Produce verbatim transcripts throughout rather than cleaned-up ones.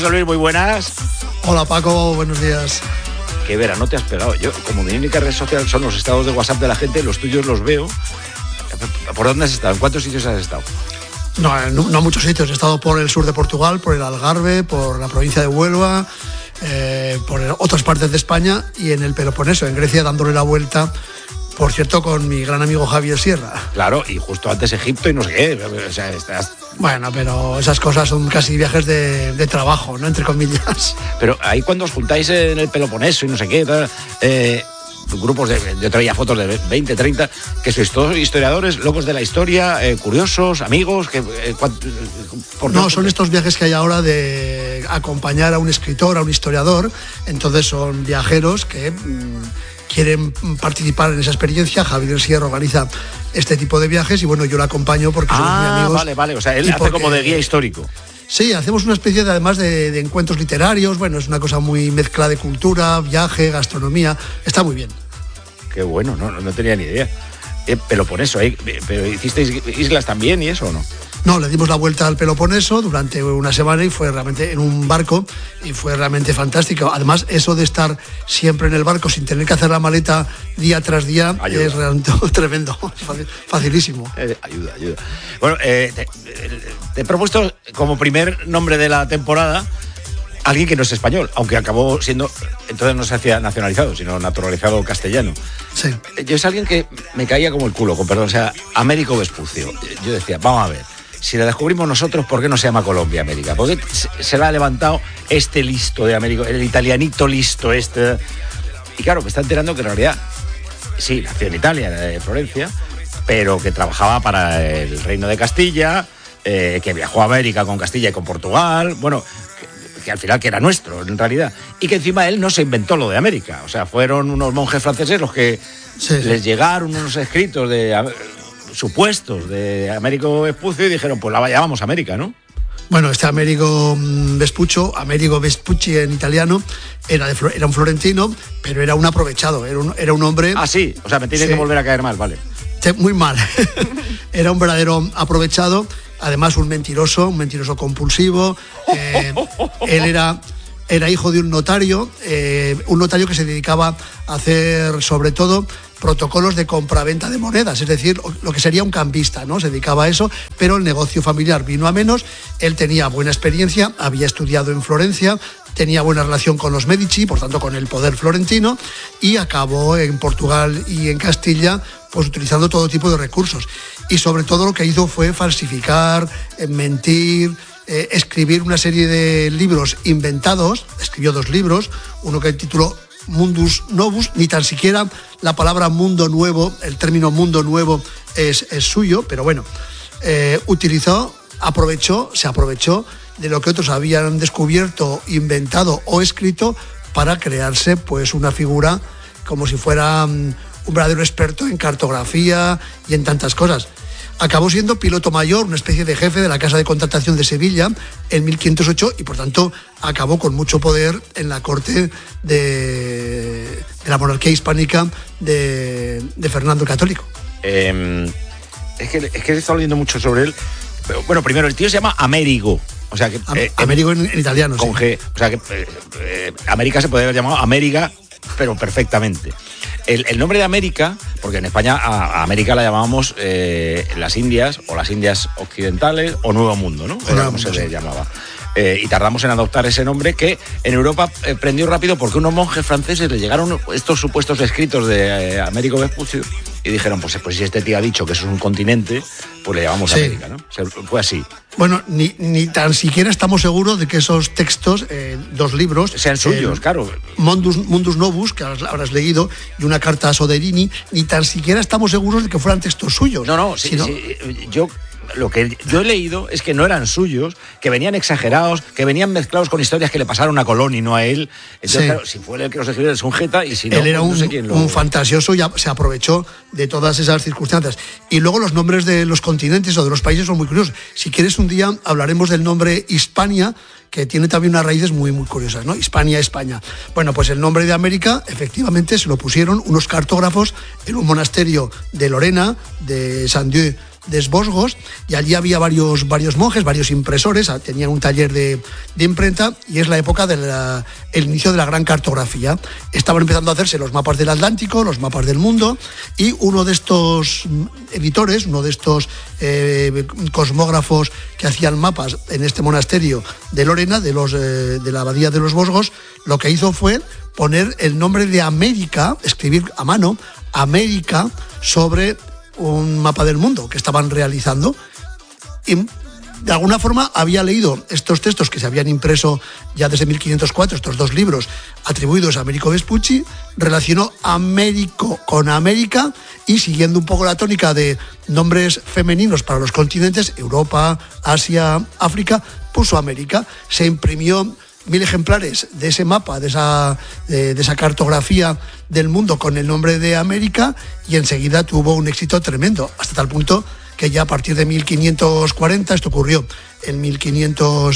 Luis, muy buenas. Hola Paco, buenos días. Qué verano te has pegado. Yo, como mi única red social son los estados de WhatsApp de la gente, los tuyos los veo. ¿Por dónde has estado? ¿En cuántos sitios has estado? No, no, no muchos sitios. He estado por el sur de Portugal, por el Algarve, por la provincia de Huelva, eh, por otras partes de España y en el Peloponeso, en Grecia, dándole la vuelta. Por cierto, con mi gran amigo Javier Sierra. Claro, y justo antes Egipto y no sé qué. O sea, estás... Bueno, pero esas cosas son casi viajes de, de trabajo, ¿no? Entre comillas. Pero ahí cuando os juntáis en el Peloponeso y no sé qué, tal, eh, grupos de... Yo traía fotos de veinte, treinta, que sois todos historiadores, locos de la historia, eh, curiosos, amigos, que... Eh, ¿por no, son estos viajes que hay ahora de acompañar a un escritor, a un historiador. Entonces son viajeros que... Mmm, quieren participar en esa experiencia. Javier Sierra organiza este tipo de viajes y bueno, yo lo acompaño porque somos ah, muy amigos. Vale, vale, o sea, él hace porque, como de guía histórico. Sí, hacemos una especie de, además de, de encuentros literarios. Bueno, es una cosa muy mezcla de cultura, viaje, gastronomía. Está muy bien. Qué bueno, no, no tenía ni idea. Eh, Peloponeso, ¿eh? ¿Pero hicisteis islas también y eso o no? No, le dimos la vuelta al Peloponeso durante una semana y fue realmente en un barco y fue realmente fantástico. Además, eso de estar siempre en el barco sin tener que hacer la maleta día tras día ayuda. Es realmente tremendo, facilísimo. Eh, ayuda, ayuda. Bueno, eh, te, te he propuesto como primer nombre de la temporada alguien que no es español, aunque acabó siendo, entonces no se hacía nacionalizado, sino naturalizado castellano. Sí. Yo es alguien que me caía como el culo, con perdón, o sea, Américo Vespucio. Yo decía, vamos a ver, si la descubrimos nosotros, ¿por qué no se llama Colombia América? ¿Por qué se la ha levantado este listo de Américo, el italianito listo este? Y claro, me está enterando que en realidad, sí, nació en Italia, de Florencia, pero que trabajaba para el Reino de Castilla, eh, que viajó a América con Castilla y con Portugal, bueno... que al final que era nuestro, en realidad. Y que encima él no se inventó lo de América. O sea, fueron unos monjes franceses los que sí, sí. les llegaron unos escritos de supuestos de Américo Vespucio y dijeron, pues la llamamos América, ¿no? Bueno, este Américo Vespuccio, Amerigo Vespucci en italiano, era, de, era un florentino, pero era un aprovechado, era un, era un hombre... Ah, sí, o sea, me tiene sí. que volver a caer mal, vale. Muy mal. Era un verdadero aprovechado. Además, un mentiroso, un mentiroso compulsivo. Eh, él era, era hijo de un notario, eh, un notario que se dedicaba a hacer, sobre todo, protocolos de compraventa de monedas, es decir, lo que sería un cambista, ¿no? Se dedicaba a eso, pero el negocio familiar vino a menos. Él tenía buena experiencia, había estudiado en Florencia, tenía buena relación con los Medici, por tanto, con el poder florentino, y acabó en Portugal y en Castilla, pues utilizando todo tipo de recursos. Y sobre todo lo que hizo fue falsificar, mentir, eh, escribir una serie de libros inventados. Escribió dos libros, uno que tituló Mundus Novus, ni tan siquiera la palabra mundo nuevo, el término mundo nuevo es, es suyo, pero bueno, eh, utilizó, aprovechó, se aprovechó de lo que otros habían descubierto, inventado o escrito para crearse pues una figura como si fuera um, un verdadero experto en cartografía y en tantas cosas. Acabó siendo piloto mayor, una especie de jefe de la Casa de Contratación de Sevilla en mil quinientos ocho y por tanto acabó con mucho poder en la corte de, de la monarquía hispánica de, de Fernando el Católico. Eh, es que es que he estado leyendo mucho sobre él. Pero, bueno, primero, el tío se llama Amerigo. O sea que, eh, Amerigo en, en italiano, con sí. G. O sea que eh, eh, América se puede haber llamado América, pero perfectamente. El, el nombre de América, porque en España a, a América la llamábamos eh, las Indias, o las Indias Occidentales, o Nuevo Mundo, ¿no? Era como se le llamaba. Eh, y tardamos en adoptar ese nombre que en Europa eh, prendió rápido porque unos monjes franceses le llegaron estos supuestos escritos de eh, Américo Vespucio y dijeron, pues, pues si este tío ha dicho que eso es un continente, pues le llamamos sí. América, ¿no? O sea, fue así. Bueno, ni, ni tan siquiera estamos seguros de que esos textos, eh, dos libros... Sean suyos, eh, claro. Mundus, Mundus Novus, que habrás leído, y una carta a Soderini, ni tan siquiera estamos seguros de que fueran textos suyos. No, no, sí, sino... sí, yo... Lo que yo he leído es que no eran suyos, que venían exagerados, que venían mezclados con historias que le pasaron a Colón y no a él. Entonces, sí. claro, si fue él el que los escribió, es un jeta, y si no, él era pues un, no sé quién lo... un fantasioso y se aprovechó de todas esas circunstancias. Y luego los nombres de los continentes o de los países son muy curiosos. Si quieres, un día hablaremos del nombre Hispania, que tiene también unas raíces muy, muy curiosas, ¿no? Hispania, España. Bueno, pues el nombre de América, efectivamente, se lo pusieron unos cartógrafos en un monasterio de Lorena, de Saint-Dieu de esbozgos, y allí había varios, varios monjes, varios impresores, tenían un taller de, de imprenta, y es la época del inicio de la gran cartografía. Estaban empezando a hacerse los mapas del Atlántico, los mapas del mundo, y uno de estos editores, uno de estos eh, cosmógrafos que hacían mapas en este monasterio de Lorena, de, los, eh, de la abadía de los Vosgos, lo que hizo fue poner el nombre de América, escribir a mano América sobre un mapa del mundo que estaban realizando. Y de alguna forma había leído estos textos que se habían impreso ya desde mil quinientos cuatro, estos dos libros atribuidos a Américo Vespucci, relacionó Américo con América, y siguiendo un poco la tónica de nombres femeninos para los continentes, Europa, Asia, África, puso América. Se imprimió mil ejemplares de ese mapa, de esa, de, de esa cartografía del mundo con el nombre de América, y enseguida tuvo un éxito tremendo, hasta tal punto que ya a partir de mil quinientos cuarenta, esto ocurrió en mil quinientos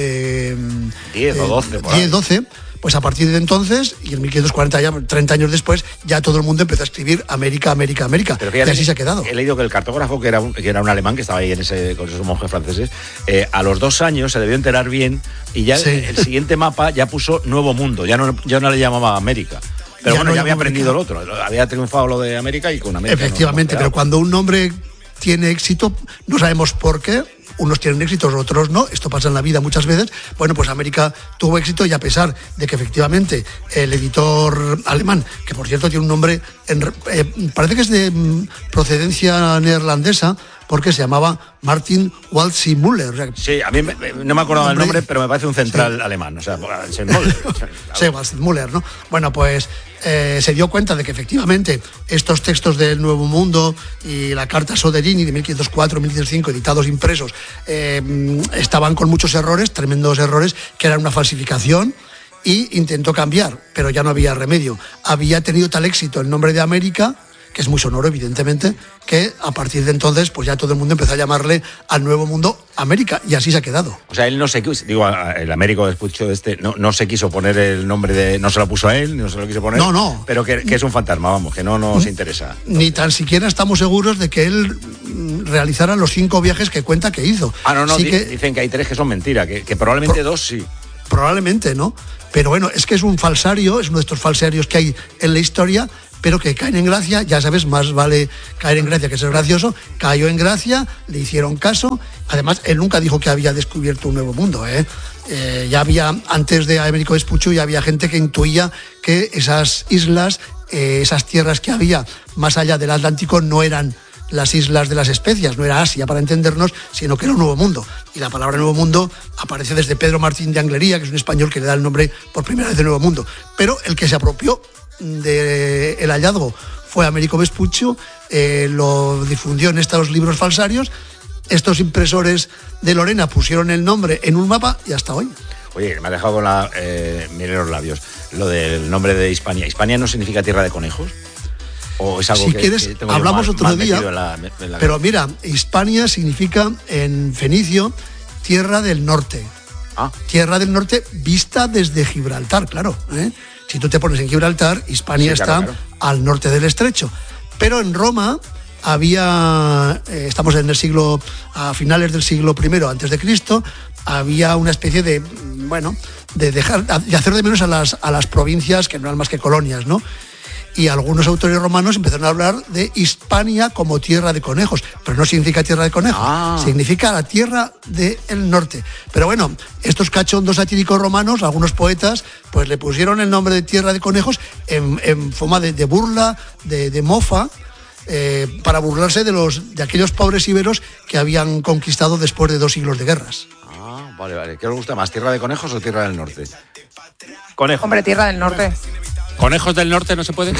diez o doce, pues a partir de entonces, y en mil quinientos cuarenta, ya treinta años después, ya todo el mundo empezó a escribir América, América, América. Pero y así se ha quedado. He leído que el cartógrafo, que era un, que era un alemán, que estaba ahí en ese, con esos monjes franceses, eh, a los dos años se debió enterar bien, y ya sí. el, el siguiente mapa ya puso Nuevo Mundo, ya no, ya no le llamaba América. Pero ya bueno, no ya había aprendido América. El otro, había triunfado lo de América, y con América efectivamente, no pero cuando un nombre tiene éxito, no sabemos por qué, unos tienen éxitos, otros no, esto pasa en la vida muchas veces. Bueno, pues América tuvo éxito, y a pesar de que efectivamente el editor alemán, que por cierto tiene un nombre, en, eh, parece que es de mm, procedencia neerlandesa, porque se llamaba Martin Waldsee Müller. O sea, sí, a mí me, no me acuerdo del nombre, pero me parece un central sí. alemán. O sea, se Müller. Sí, Waldsee Müller, ¿no? Bueno, pues eh, se dio cuenta de que efectivamente estos textos del Nuevo Mundo y la Carta Soderini de mil quinientos cuatro mil quinientos cinco, editados impresos, eh, estaban con muchos errores, tremendos errores, que eran una falsificación, y intentó cambiar, pero ya no había remedio. Había tenido tal éxito el nombre de América, que es muy sonoro, evidentemente, que a partir de entonces pues ya todo el mundo empezó a llamarle al Nuevo Mundo América, y así se ha quedado. O sea, él no se quiso, digo, el Américo Vespucci este, no, no se quiso poner el nombre de, no se lo puso a él, no se lo quiso poner. No, no. Pero que, que es un fantasma, vamos, que no nos interesa. Entonces, ni tan siquiera estamos seguros de que él realizara los cinco viajes que cuenta que hizo. Ah, no, no, sí di, que, dicen que hay tres que son mentira, que, que probablemente Pro, dos sí. Probablemente, ¿no? Pero bueno, es que es un falsario, es uno de estos falsarios que hay en la historia, pero que caen en gracia, ya sabes, más vale caer en gracia que ser gracioso. Cayó en gracia, le hicieron caso. Además, él nunca dijo que había descubierto un nuevo mundo, ¿eh? Eh, ya había, antes de Américo Vespucci, ya había gente que intuía que esas islas, eh, esas tierras que había más allá del Atlántico, no eran las islas de las especias, no era Asia, para entendernos, sino que era un nuevo mundo. Y la palabra nuevo mundo aparece desde Pedro Martín de Anglería, que es un español que le da el nombre por primera vez de Nuevo Mundo. Pero el que se apropió del hallazgo fue Américo Vespucci, eh, lo difundió en estos libros falsarios. Estos impresores de Lorena pusieron el nombre en un mapa, y hasta hoy. Oye, me ha dejado con la eh, miel en los labios lo del nombre de Hispania. ¿Hispania no significa tierra de conejos? ¿O es algo si que, quieres, que tengo hablamos mal, otro mal día, en la, en la... pero mira, Hispania significa en fenicio tierra del norte. Ah. Tierra del norte vista desde Gibraltar, claro, ¿eh? Si tú te pones en Gibraltar, Hispania sí, claro, está claro. al norte del estrecho. Pero en Roma había, eh, estamos en el siglo, a finales del siglo primero antes de Cristo, había una especie de, bueno, de dejar, de hacer de menos a las, a las provincias que no eran más que colonias, ¿no? Y algunos autores romanos empezaron a hablar de Hispania como tierra de conejos, pero no significa tierra de conejos, ah. significa la tierra del norte. Pero bueno, estos cachondos satíricos romanos, algunos poetas, pues le pusieron el nombre de tierra de conejos en, en forma de, de burla, de, de mofa, eh, para burlarse de, los, de aquellos pobres íberos que habían conquistado después de dos siglos de guerras. Ah, vale, vale. ¿Qué os gusta más, tierra de conejos o tierra del norte? Conejo. Hombre, tierra del norte. ¿Conejos del norte no se pueden?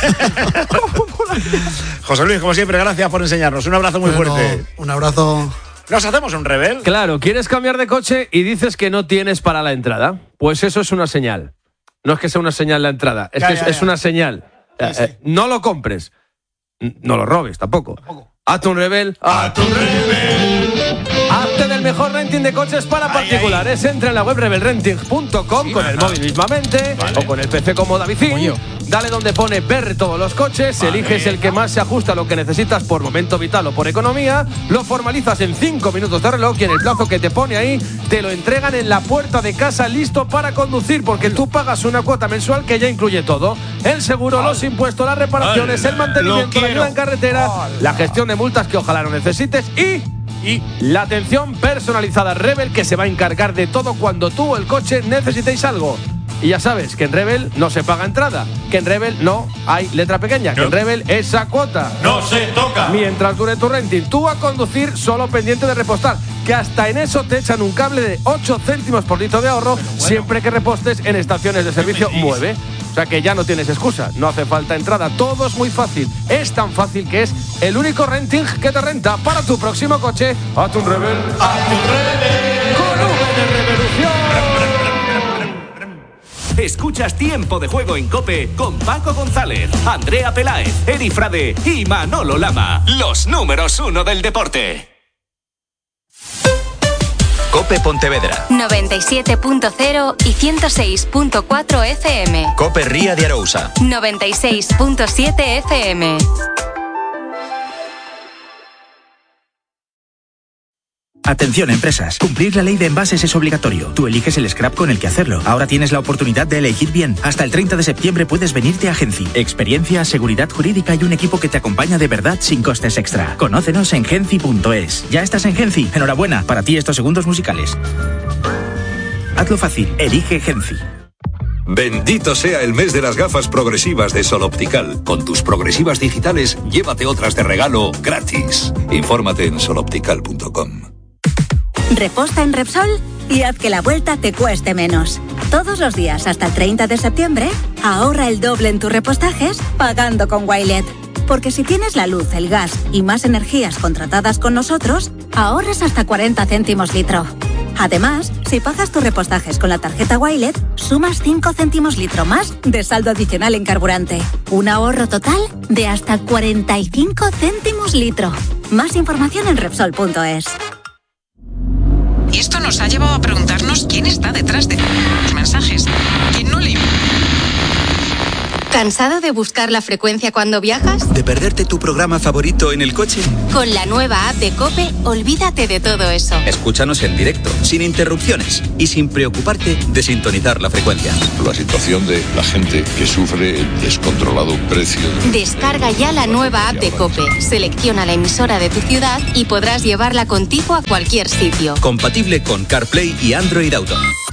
José Luis, como siempre, gracias por enseñarnos. Un abrazo muy bueno, fuerte. Un abrazo. ¿Nos hacemos un rebel? Claro, ¿quieres cambiar de coche y dices que no tienes para la entrada? Pues eso es una señal. No es que sea una señal la entrada, es ya, que ya, es, ya. es una señal. Sí, sí. Eh, no lo compres. No lo robes tampoco. tampoco. Hazte un rebel. Hazte un rebel. Hazte del mejor renting de coches para particulares. Entra en la web rebel renting punto com con el móvil mismamente vale. o con el P C como Davidín. Dale donde pone ver todos los coches, vale. eliges el que más se ajusta a lo que necesitas por momento vital o por economía, lo formalizas en cinco minutos de reloj y en el plazo que te pone ahí te lo entregan en la puerta de casa listo para conducir, porque tú pagas una cuota mensual que ya incluye todo: el seguro, los impuestos, las reparaciones, el mantenimiento, la ayuda en carretera, la gestión de multas que ojalá no necesites y... Y la atención personalizada Rebel, que se va a encargar de todo cuando tú o el coche necesitéis algo. Y ya sabes que en Rebel no se paga entrada, que en Rebel no hay letra pequeña, que no. en Rebel esa cuota no se toca. Mientras dure tu renting, tú a conducir solo pendiente de repostar, que hasta en eso te echan un cable de ocho céntimos por litro de ahorro bueno. siempre que repostes en estaciones de servicio Mueve. O sea que ya no tienes excusa, no hace falta entrada, todo es muy fácil. Es tan fácil que es el único renting que te renta para tu próximo coche. A tu Rebel, a tu Rebel, con V de Revolución. Escuchas Tiempo de Juego en COPE con Paco González, Andrea Peláez, Eri Frade y Manolo Lama. Los números uno del deporte. COPE Pontevedra noventa y siete punto cero y ciento seis punto cuatro F M. COPE Ría de Arousa noventa y seis punto siete F M. Atención, empresas. Cumplir la ley de envases es obligatorio. Tú eliges el scrap con el que hacerlo. Ahora tienes la oportunidad de elegir bien. Hasta el treinta de septiembre puedes venirte a Genci. Experiencia, seguridad jurídica y un equipo que te acompaña de verdad sin costes extra. Conócenos en genci punto es. ¿Ya estás en Genci? Enhorabuena. Para ti estos segundos musicales. Hazlo fácil. Elige Genci. Bendito sea el mes de las gafas progresivas de Sol Optical. Con tus progresivas digitales, llévate otras de regalo gratis. Infórmate en sol optical punto com. Reposta en Repsol y haz que la vuelta te cueste menos. Todos los días hasta el treinta de septiembre, ahorra el doble en tus repostajes pagando con Wilet. Porque si tienes la luz, el gas y más energías contratadas con nosotros, ahorras hasta cuarenta céntimos litro. Además, si pagas tus repostajes con la tarjeta Wilet, sumas cinco céntimos litro más de saldo adicional en carburante. Un ahorro total de hasta cuarenta y cinco céntimos litro. Más información en Repsol punto es. Y esto nos ha llevado a preguntarnos quién está detrás de los mensajes. ¿Quién no lee? ¿Cansado de buscar la frecuencia cuando viajas? ¿De perderte tu programa favorito en el coche? Con la nueva app de COPE, olvídate de todo eso. Escúchanos en directo, sin interrupciones y sin preocuparte de sintonizar la frecuencia. La situación de la gente que sufre el descontrolado precio. De... Descarga ya la nueva app de COPE, selecciona la emisora de tu ciudad y podrás llevarla contigo a cualquier sitio. Compatible con CarPlay y Android Auto.